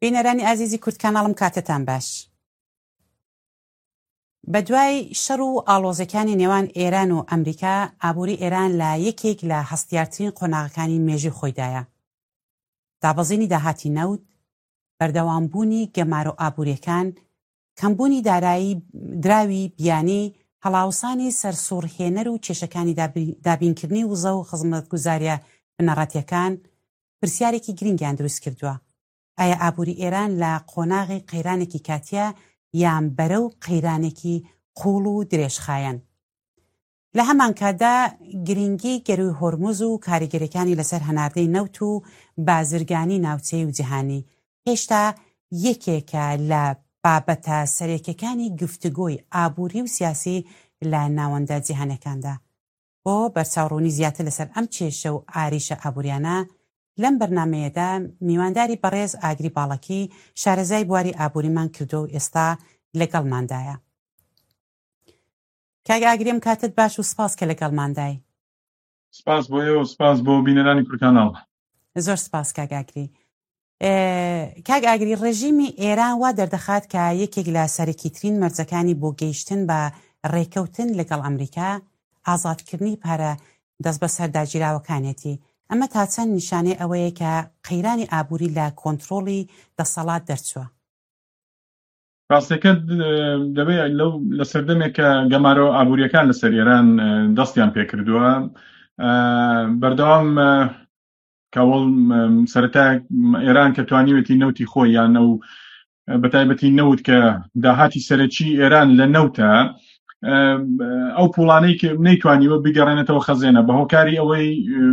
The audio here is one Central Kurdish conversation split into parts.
بینەرانی ئازیزی کورد کاناڵم کاتتان باش. بە دوای شەڕ و ئاڵۆزەکانی نێوان ئێران و ئەمریکا، ئابووری ئێران لە یەکێک لە هەستیارترین قۆناغەکانی مێژووی خۆیدایە. دابەزینی داهاتی نەوت، بەردەوامبوونی گەمار و ئابووریەکان، کەمبوونی دارایی دراوی بیانی، هەڵاوسانی سەرسوڕهێنەر و کێشەکانی دابینکردنی وزە و خزمەتگوزاریە بنەڕەتیەکان پرسیارێکی گرنگیان دروست کردووە. ئایا ئابووری ئێران لە قۆناغی قەیرانێکی کاتیە یان بەرە و قەیرانێکی قوڵ و درێژخایەن؟ لە هەمان کاتدا گرنگی گەروی هۆرموز و کاریگەریەکانی لەسەر هەناردەی نەوت و بازرگانی ناوچەی و جیهانی هێشتا یەکێکە لە بابەتە سەرەکیەکانی گفتوگۆی ئابووری و سیاسی لە ناوەندە جیهانەکاندا. بۆ بەرچاوڕوونی زیاتر لەسەر ئەم کێشە و ئاریشە ئابووریانە لەم بەرنامەیەدا میوانداری بەڕێز ئاگری باڵەکی شارەزای بواری ئابووریمان کردو و ئێستا لەگەڵماندایە. کاک ئاگریم کاتت باش و سپاس کە لەگەڵماندای. سپاس بۆ ئێوە و سپاس بۆ بینەرانی کورکاناڵ. زۆر سپاس کاک ئاگری. کاک ئاگری، ڕێژیمی ئێران وا دەردەخات کە یەکێک لە سەرەکیترین مەرجەکانی بۆ گەیشتن بە ڕێکەوتن لەگەڵ ئەمریکا ئازادکردنی پارە دەست بە سەرداگیراوەکانێتی. ئەمە تا چەند نیشانەی ئەوەیە کە قەیرانی ئابووری لە کۆنتڕۆڵی دەسەڵات دەرچووە؟ ڕاستەکە دەبێت لە سەردەمێک کە گەمارە ئابووریەکان لەسەر ئێران دەستیان پێکردووە، بەردەوام کەوەڵ سەرەتا ئێران کە توانیوێتی نەوتی خۆی یان نەو بەتایبەتی نەوت کە داهاتی سەرەکی ئێران لە نەوتە، ئەو پوڵانەی کە نەیتوانیوە بگەڕێنێتەوە خەزێنە بە هۆکاری ئەوەی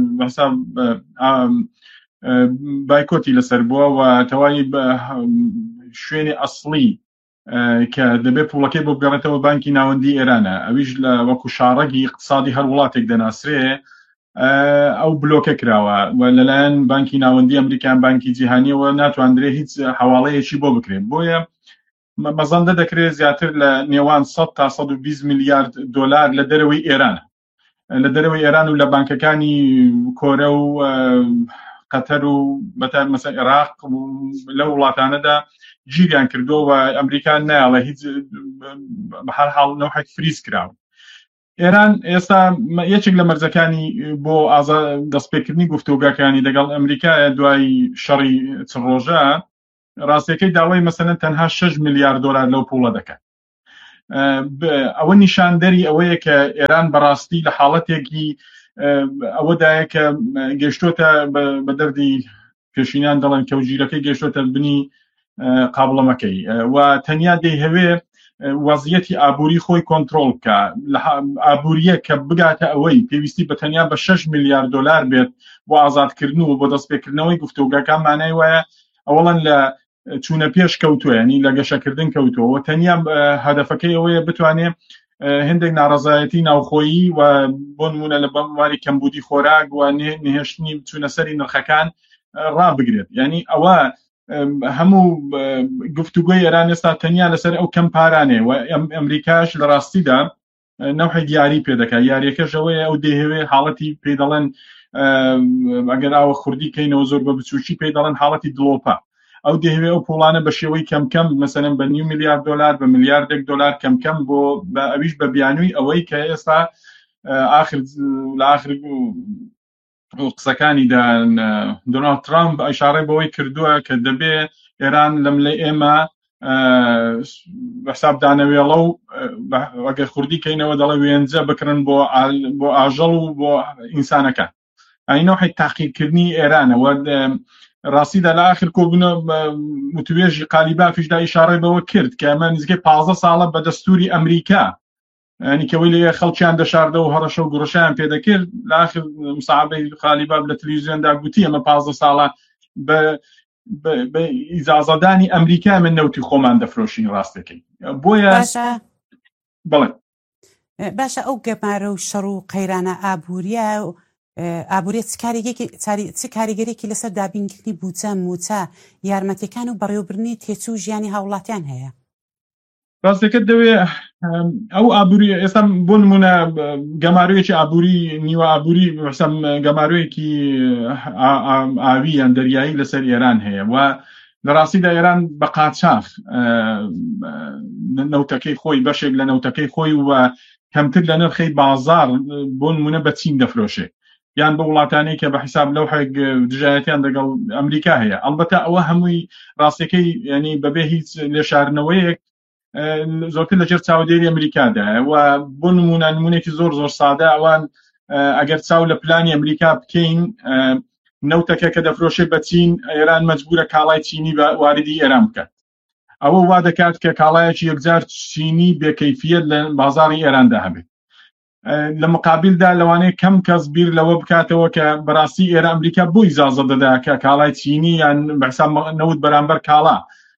بایکۆتی لەسەر بووە و تەواوی شوێنی ئەسڵی کە دەبێت پوڵەکەی بۆ بگەڕێتەوە بانکی ناوەندی ئێرانە، ئەویش لە وەکو شارەگی اقتصادی هەر وڵاتێک دەناسرێ، ئەو بلۆکە کراوە و لەلایەن بانکی ناوەندی ئەمریکان بانکی جیهانیەوە ناتواندرێت هیچ هەواڵەیەکی بۆ بکرێت. بۆیە مەزەندە دەکرێت زیاتر لە نێوان 100 تا 120 میلیارد دۆلار لە دەرەوەی ئێرانە، لە دەرەوەی ئێران و لە بانکەکانی کۆرە و قەتەر و مەسەڵەن عێراق لە وڵاتانەدا گیریان کردووە و ئەمریکان نایڵە هیچ بە هەر حاڵ نەوحێک فریز کراوە. ئێران ئێستا یەکێک لە مەرجەکانی بۆ دەستپێکردنی گفتوگاکانی لەگەڵ ئەمریکایە دوای شەڕی چ ڕۆژە، ڕاستیەکەی داوای مەسەلەن تەنها 6 میلیارد دۆلار لەو پوڵە دەکات. ئەوە نیشاندەری ئەوەیە کە ئێران بەڕاستی لە حاڵەتێکی ئەوەدایە کە گەشتۆتە بە دەردی پێشینان دەڵێن کەوژیرەکەی گەشتۆتە بنی قابڵەمەکەی و تەنیا دەیهەوێ وەزیەتی ئابووری خۆی کۆنتڕۆڵ بکە. ئابووریە کە بگاتە ئەوەی پێویستی بە تەنیا بە 6 میلیارد دۆلار بێت بۆ ئازادکردن و بۆ دەستپێکردنەوەی گفتوگاکان مانای وایە ئەوڵەن لە چوونە پێش کەوتووە، ینی لە گەشەکردن کەوتووە، تەنیا هەدەفەکەی ئەوەیە بتوانێت هەندێک ناڕەزایەتی ناوخۆیی و بۆ نمونە لە بەمواری کەمبودی خۆراک و نهێشتنی چوونە سەری نرخەکان ڕابگرێت. ینی ئەوە هەموو گفتوگۆی ئێران ئێستا تەنیا لەسەر ئەو کەم پارانێ و ئەمریکاش لە ڕاستیدا نەوحی دیاری پێدەکات. یاریەکەش ئەوەیە ئەو دەیهەوێ حاڵەتی پێ دەڵێن ئەگەر ئاوە خوردی کەینەوە زۆر بە بچووکی پێ دەڵێن حاڵەتی دڵۆپە، ئەو دەیهەوێ ئەو پوڵانە بە شێوەی کەمکەم مەسەلەن بە 9 میلیارد دۆلار بە میلیاردێک دۆلار کەمکەم بۆ بە ئەویش بە بیانووی ئەوەی کە ئێستا لە ئاخر قسەکانی دۆناڵد ترامپ ئیشارەی بەوەی کردووە کە دەبێ ئێران لەملە ئێمە بەحساب دانەوێڵە و ئەگەر خوردی کەینەوە دەڵێ وێنجە بکڕن بۆ ئاژەڵ و بۆ ئینسانەکان. ئەینەوەی تاقیکردنی ئێرانەوە ڕاستیدا لە ئاخر کۆبوونە متوێژی قالیبافیشدا ئیشارەی بەوە کرد کە ئەمە نزیکەی 15 ساڵە بە دەستوری ئەمریکا، ینی کەوەی لێ خەڵکیان دەشاردە و هەڕەشە و گڕشیان پێدەکرد. لە ئاخر مساعبەی قالیباف لە تەلەڤیزیۆندا گوتی ئەمە 15 ساڵە بە ئیجازەدانی ئەمریکا من نەوتی خۆمان دەفرۆشین. ڕاستەکەی بۆیە بڵێ باشە ئەو گەمارە و شەڕ و قەیرانە ئابووریە و ئابووری چ کاریگەرێکی لەسەر دابینکردنی بوجە موچە یارمەتیەکان و بەڕێوەبردنی تێچوو ژیانی هاوڵاتیان هەیە؟ ڕاستەکە دەوێت ئەو ئابووری ئێستا بۆ نمونە گەمارویەکی ئابووری نیوە ئابووری گەمارویەکی ئاوی یان دەریایی لەسەر ئێران هەیە و لە ڕاستیدا ئێران بە قاچاق نەوتەکەی خۆی بەشێک لە نەوتەکەی خۆی و کەمتر لە نرخەی بازار بۆ نمونە بە چین دەفرۆشێ یان بە وڵاتانەی کە بە حیساب لەو حێک دژایەتیان لەگەڵ ئەمریکا هەیە. ئەلبەتە ئەوە هەمووی ڕاستیەکەی ینی بەبێ هیچ لێشارنەوەیەک زۆرتر لەژێر چاودێری ئەمریکادایە و بۆ نمونەیەکی زۆر زۆر سادە ئەوان ئەگەر چاو لە پلانی ئەمریکا بکەین نەوتەکە کە دەفرۆشێ بە چین ئێران مەجبورە کاڵای چینی بە واردی ئێران بکات. ئەوە وا دەکات کە کاڵایەکی یەکجار چینی بێکەیفیەت لە بازاڕی ئێراندا هەبێت. لە مقابلدا لەوانەیە کەم کەس بیر لەوە بکاتەوە کە بەڕاستی ئێرە ئەمریکا بۆ ئیجازە دەدا کە کاڵای چینی یان بەحساب نەوت بەرامبەر کاڵا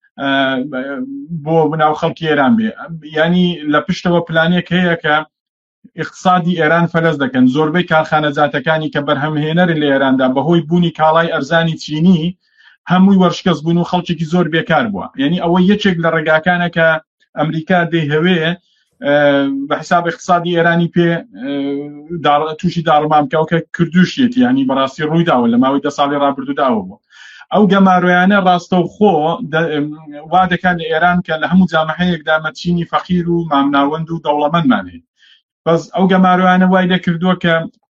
بۆ بناو خەڵکی ئێران بێ. ینی لە پشتەوە پلانێک هەیە کە اقتصادی ئێران فەرز دەکەن. زۆربەی کارخانەجاتەکانی کە بەرهەمهێنەرن لە ئێراندا بەهۆی بوونی کاڵای ئەرزانی چینی هەمووی وەرشکەست بوون و خەڵکێکی زۆر بێکار بووە. یعنی ئەوە یەکێک لە ڕێگاکانە کە ئەمریکا دەیهەوێ بە حساب اقتصادی ئێرانی پێ تووشی داڕمان بکەوە کە کردوشێتی ینی بەڕاستی ڕوویداوە لە ماوەی 10 ساڵی ڕابردووداوە بوو. ئەو گەماڕۆیانە ڕاستەوخۆ وا دەکات لە ئێران کە لە هەموو جامەحەیەکدا مەچینی فەقیر و مامناوەند و دەوڵەمەندمان هەیە. بەس ئەو گەماڕۆیانە وای دەکردووە کە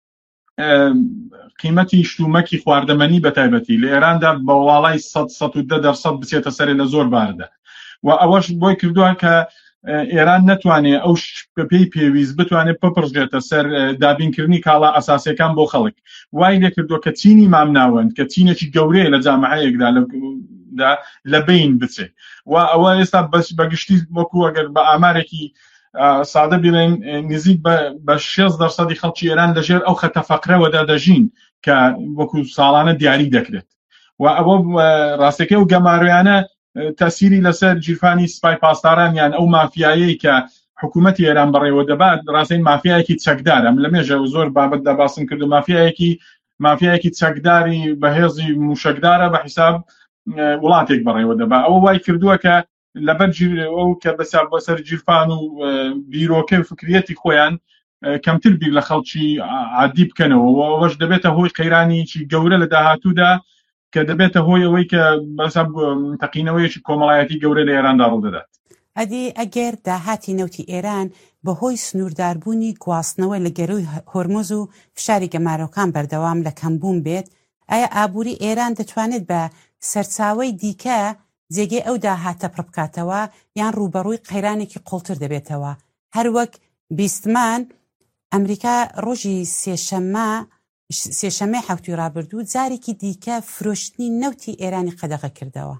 قیمەتی شتومەکی خواردەمەنی بە تایبەتی لە ئێراندا بە وڵای 110% بچێتە سەرێ لە زۆر باردا و ئەوەش بۆی کردووە کە ئێران نەتوانێت ئەو پێی پێویست بتوانێت بپڕژێتە سەر دابینکردنی کاڵا ئەساسیەکان بۆ خەڵک. وای لێکردووە کە چینی مامناوەند کە چینێکی گەورەیە لە جامەحەیەکدا لە بین بچێ و ئەوە ئێستا بەگشتی وەکو ئەگەر بە ئامارێکی سادە بڵێن نزیک بە 6% خەڵکی ئێران لەژێر ئەو خەتە فەقرەوەدا دەژین کە وەکو ساڵانە دیاری دەکرێت و ئەوە ڕاستەکەی و گەماڕۆیانە تەسیری لەسەر جیرفانی سپای پاسداران یان ئەو مافیایی کە حکوومەتی ئێران بەڕێوە دەبات ڕاستەی مافیایەکی چەکدارە. لە مێژە زۆر بابەت دەباسم کرد و مافیایەکی چەکداری بەهێزی موشکدارە بە حیساب وڵاتێک بەڕێوە دەبات. ئەوە وای کردووە کە لەبەر ئەو کە بەسەر جیرفان و بیرۆکە و فکریەتی خۆیان کەمتر بیر لە خەڵکی عادی بکەنەوە و ئەوەش دەبێتە هۆی قەیرانیی گەورە لە داهاتوودا کە دەبێتە هۆی ئەوەی کە بەسەب تەقینەوەیەکی کۆمەڵایەتی گەورە لە ئێراندا ڕوودەدات. ئەگەر داهاتی نەوتی ئێران بەهۆی سنوورداربوونی گواستنەوە لە گەروی هۆرموز و فشاری گەمارۆکان بەردەوام لە کەمبوون بێت، ئایا ئابووری ئێران دەتوانێت بە سەرچاوەی دیکە جێگەی ئەو داهاتە پڕ بکاتەوە یان ڕوبەڕووی قەیرانێکی قوڵتر دەبێتەوە؟ هەروەک بیستمان ئەمریکا ڕۆژی سێشەمەی حوتی ڕابردوو جارێکی دیکە فرۆشتنی نەوتی ئێرانی قەدەغە کردەوە.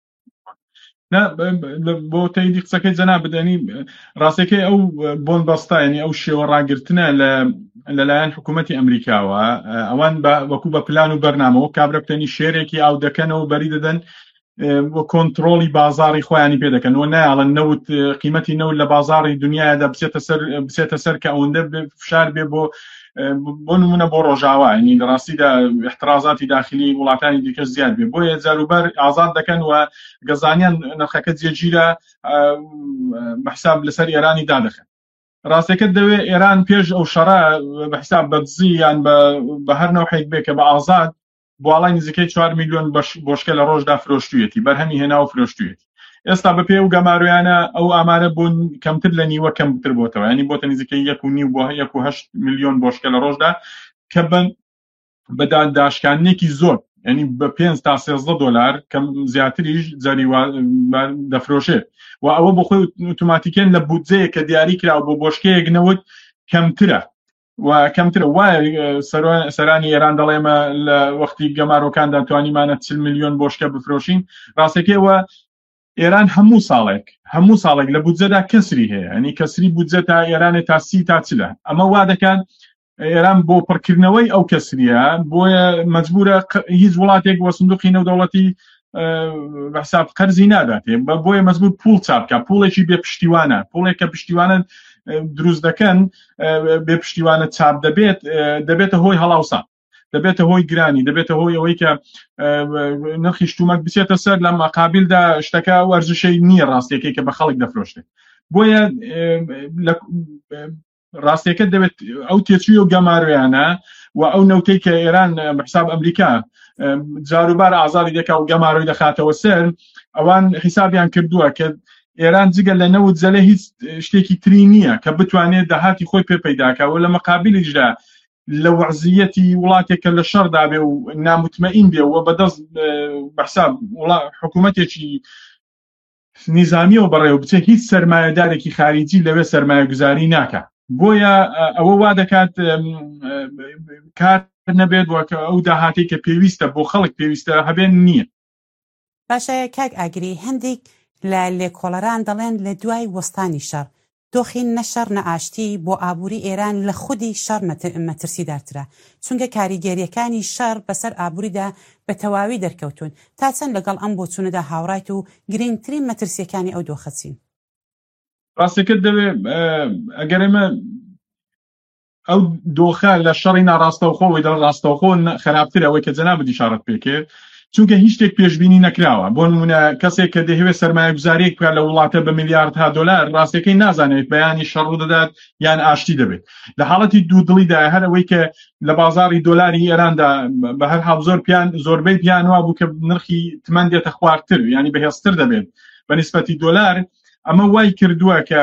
بۆ تاییدی قسەکەی جەناب بدەنی ڕاستەکەی ئەو بۆن بەستایانی ئەو شێوە ڕاگرتنە لەلایەن حکوومەتی ئەمریکاوە ئەوان وەکو بە پلان و بەرنامەوە کابرا بتەنی شێرێکی ئاو دەکەنەوە بەری دەدەن بۆ کۆنتڕۆڵی بازاری خۆیانی پێ دەکەن و نایڵەن نەوت قیمەتی نەوت لە بازاری دنیادا بچێتە سەر کە ئەوەندە فشار بێ بۆ نمونە بۆ ڕۆژاوا ینی لە ڕاستیدا احترازاتی داخلی وڵاتانی دیکە زیاد بێ بۆیە جاروبەر ئازاد دەکەن و گەزانیان نرخەکە جێگیرە بەحساب لەسەر ئێرانی دادەخەن. ڕاستەکە دەوێ ئێران پێش ئەو شەڕە بەحساب بەدزی یان بە هەر نەوحێک بێ کە بە ئازاد بۆڵای نزیکەی 4 میلیۆن بۆشکە لە ڕۆژدا فرۆشتوویەتی بەرهەمی هێنا و فرۆشتوویەتی. ئێستا بەپێ و گەماڕۆیانە ئەو ئامارە بوون کەمتر لە نیوە کەمتر بۆتەوە ینی بۆتە نزیکەی 1.5 بۆ 1.8 میلیۆن بۆشکە لە ڕۆژدا کە بە داشکانێکی زۆر ینی بە 5 تا 13 دلار کەم زیاتریش جاری دەفرۆشێت و ئەوە بۆ خۆی ئۆتۆماتیکەن لە بودجەیە کە دیاری کراوە بۆ بۆشکەیەک نەوت کەمترە و کەمترە. وایە سەرانی ئێران دەڵێمە لە وەختی گەمارۆکاندا توانیمانە 40 میلیۆن بۆشکە بفرۆشین. ڕاستەکەیەوە ئێران هەموو ساڵێک لە بودجەدا کەسری هەیە ینی کەسری بودجە تا ئێرانێ تا 30 تا 40. ئەمە وا دەکات ئێران بۆ پڕکردنەوەی ئەو کەسریە بۆیە مەجبورە هیچ وڵاتێک وە سندوقی نێودەوڵەتی بەحساب قەرزی ناداتێ بۆیە مەجبور پوڵ چاپکە پوڵێکی بێ پشتیوانە پوڵێک کە پشتیوانە دروست دەکەن بێ پشتیوانە چاپ دەبێتە هۆی هەڵاوسان دەبێتە هۆی گرانی دەبێتە هۆی ئەوەی کە نرخی شتومەک بچێتە سەر لە مەقابلدا شتەکە وەرزشەی نییە ڕاستیەکەی کە بە خەڵک دەفرۆشتێت. بۆیە ڕاستیەکە دەبێت ئەو تێچووی و گەماڕۆیانە و ئەو نەوتەی کە ئێران بەحساب ئەمریکا جاروبار ئازاری دەکا و گەماڕۆی دەخاتەوە سەر ئەوان حیسابیان کردووە کە ئێران جگە لە نەوت زەلە هیچ شتێکی تری نییە کە بتوانێت داهاتی خۆی پێ پەیداکەوە لە مەقابلیشدا لە وەعزیەتی وڵاتێکە لە شەڕدا بێ و نامطمئین بێ و بەدەست بەحساب حکوومەتێکی نیزامی و بەڕێوە بچێ هیچ سەرمایەدارێکی خارجی لەوێ سەرمایە گوزاری ناکە بۆیە ئەوە وا دەکات کار نەبێت وەکە ئەو داهاتی کە پێویستە بۆ خەڵک پێویستە هەبێن نییە. باشە کاک ئاگری هەندێک لە لێکۆڵەران دەڵێن لە دوای وەستانی شەڕ دۆخین نەشەڕ نەئاشتی بۆ ئابووری ئێران لە خودی شەڕ مەترسیدارترە چونکە کاریگەریەکانی شەڕ بەسەر ئابووریدا بە تەواوی دەرکەوتون تا چەند لەگەڵ ئەم بۆچوونەدا هاوڕایت و گرنگترین مەترسیەکانی ئەو دۆخەچین. ڕاستەکەت دەوێ ئەگەر ئێمە ئەو دۆخە لە شەڕی ناڕاستەوخۆی ڕاستەوخۆ خراپتر ئەوەی کە جەنابەت ئیشارەت پێکرد چونکە هیچ شتێک پێشبینی نەکراوە بۆ نمونە کەسێک کە دەهەوێت سەرمایە گوزاریەک بکات لە وڵاتە بە میلیاردها دۆلار ڕاستەکەی نازانێت بەیانی شەڕ دەدات یان ئاشتی دەبێت لە حاڵەتی دوودڵیدا هەر ئەوەی کە لە بازاڕی دۆلاری ئێراندا بە هەر حاڵ زۆربەی پیان وا بوو کە نرخی تمەن دێتە خواردتر ینی بەهێزتر دەبێت بە نیسبەتی دۆلار ئەمە وای کردووە کە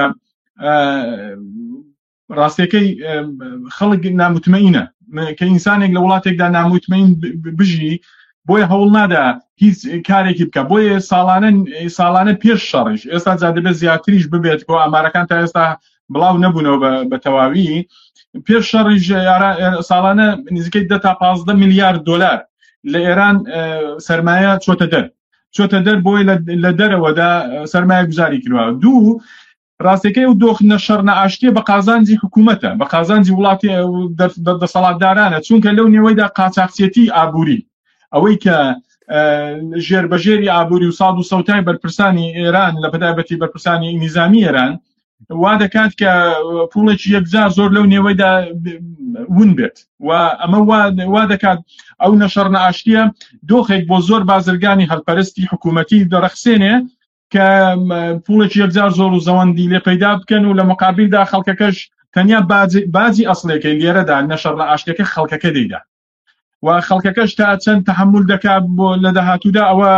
ڕاستەکەی خەڵک نامطمئینە کە ئینسانێک لە وڵاتێکدا نامطمئین بژی بۆیە هەوڵ نادا هیچ کارێکی بکە بۆیە ساڵانە پێش شەڕیش ئێستا جا دەبێت زیاتریش ببێت کە ئامارەکان تا ئێستا بڵاو نەبوونەوە بە تەواوی پێش شەڕیش ساڵانە نزیکەی 10 تا 15 میلیارد دۆلار لە ئێران سەرمایە چۆتە دەر بۆی لە دەرەوەدا سەرمایە گوزاری کردووە. دوو ڕاستەکەی و دۆخنە شەڕ نەئاشتیە بە قازانجی حکوومەتە بە قازانجی وڵاتی دەسەڵاتدارانە چونکە لەو نێوەیدا قاچاقچێتی ئابووری ئەوەی کە ژێربەژێری ئابووری و ساڵ و سەوتای بەرپرسانی ئێران لە بەدابەتی بەرپرسانی نیزامی ئێران وا دەکات کە پوڵێکی یەکجار زۆر لەو نێوەیدا ون بێت و ئەمە وا دەکات ئەو نەشەڕ نەئاشتیە دۆخێک بۆ زۆر بازرگانی هەڵپەرستی حکوومەتی دەرەخسێنێ کە پوڵێکی یەکجار زۆر و زەوەندی لێ پەیدا بکەن و لە مقابلدا خەڵکەکەش تەنیا باجی ئەسڵێکەی لێرەدا نەشەڕ نەئاشتیەکە خەڵکەکە دەیدا و خەڵکەکەش تا چەند تەحمل دەکات بۆ لە داهاتوودا ئەوە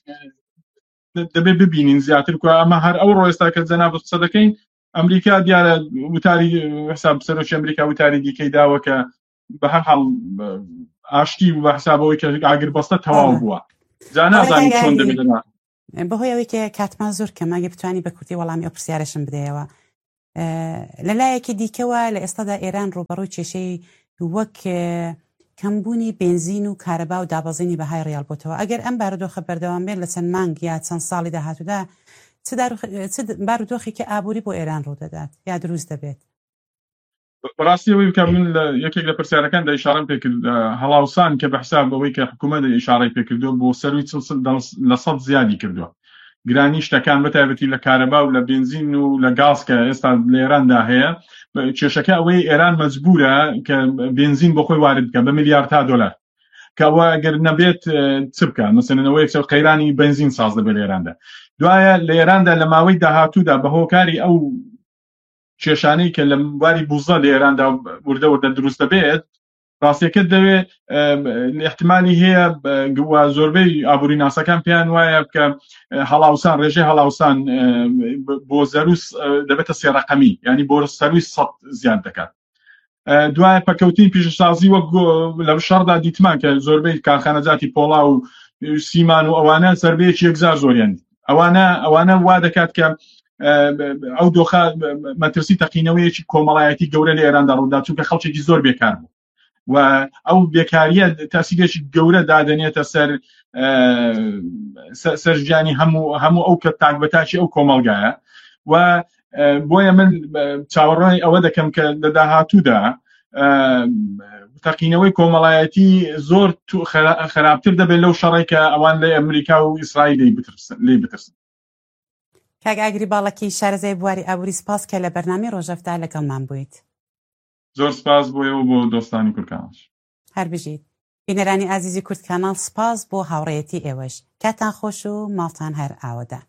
دەبێت ببینین زیاتر کو ئەمە هەر ئەو ڕۆێستا کە جەنابەت قسە دەکەین ئەمریکا دیارە وتاری حساب سەرۆکی ئەمریکا وتاری دیکەی داوە کە بە هەر حاڵ ئاشتی بە حسابەوەی کە ئاگربەستە تەواو بووە جا نازانین چۆن دەبێت بەهۆی ئەوەی کە کاتمان زۆر کەم ئەگە بتوانی بە کورتی وەڵامی ئەو پرسیارەشم بدەیەوە لەلایەکی دیکەوە لە ئێستادا ئێران ڕوبەڕووی کێشەی وەک کەمبوونی بنزین و کارەبا و دابەزینی بەهای ڕیال بۆتەوە ئەگەر ئەم بارودۆخە بەردەوام بێت لە چەند مانگ یا چەند ساڵی داهاتوودا چ بارودۆخی کە ئابووری بۆ ئێران ڕوودەدات یا دروست دەبێت؟ بەڕاستی ئەوەی بکە من یەکێک لە پرسیارەکاندا ئیشارەم پێکرد هەڵاوسان کە بە حساب ئەوەی کە حکوومەت ئیشارەی پێکردووە بۆ سەروی 100 زیادی کردووە گرانی شتەکان بەتایبەتی لە کارەبا و لە بنزین و لە گاز کە ئێستا لە ئێراندا هەیە کێشەکە ئەوەی ئێران مەجبورە کە بنزین بۆ خۆی وارد بکە بە میلیاردها دۆلار کە ئەوە ئەگەر نەبێت چ بکە مەسەلەنەوەی قەیرانی بنزین ساز دەبێت لە ئێراندا دوایە لە ئێراندا لە ماوەی داهاتوودا بە هۆکاری ئەو کێشانەی کە لە بواری بوزە لە ئێراندا وردە دروست دەبێت ڕاستیەکە دەوێت احتیمالی هەیە زۆربەی ئابووری ناسەکان پێیان وایە کە هەڵاوسان ڕێژەی هەڵاوسان بۆ زەروس دەبێتە سێ ڕەقەمی ینی بۆ سەروی 100 زیاد دەکات دوایە پەکەوتین پیشەسازی وەک لە شەڕدا دیتمان کە زۆربەی کارخانەجاتی پۆڵا و سیمان و ئەوانە سەربەیەکی یەکجار زۆریان ئەوانە وا دەکات کە ئەو دۆخە مەترسی تەقینەوەیەکی کۆمەڵایەتی گەورە لە ئێراندا ڕوودا چونکە خەڵکێکی زۆر بێکار بوو و ئەو بێکاریە تاسیگەشی گەورە دادەنێتە سەر ژیانی هەموو ئەو کە تاکبەتاکی ئەو کۆمەڵگایە و بۆیە من چاوەڕای ئەوە دەکەم کە لە داهاتوودا تەقینەوەی کۆمەڵایەتی زۆر خراپتر دەبێت لەو شەڕێک کە ئەوان لە ئەمریکا و ئیسرائیل لێ بترسن. کاک ئاگری باڵەکی شارەزای بواری ئابووری سپاس کە لە بەرنامەی ڕۆژەفتا لەگەڵمان بوویت. زۆر سپاس بۆیە و بۆ دۆستانی کورتکاناڵ. هەر بژیت. بینەرانی ئازیزی کورتکاناڵ سپاس بۆ هاوڕێیەتی ئێوەش. کاتان خۆش و ماڵتان هەر ئاوەدان.